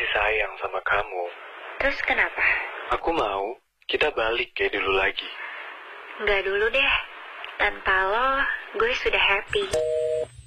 sayang sama kamu. Terus kenapa? Aku mau kita balik kayak dulu lagi. Nggak dulu deh. Tanpa lo, gue sudah happy.